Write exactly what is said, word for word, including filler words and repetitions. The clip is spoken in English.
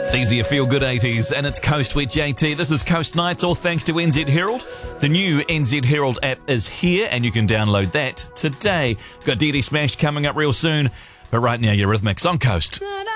These are your feel-good eighties, and it's Coast with J T. This is Coast Nights, all thanks to N Z Herald. The new N Z Herald app is here, and you can download that today. We've got D D Smash coming up real soon, but right now, Eurythmics on Coast.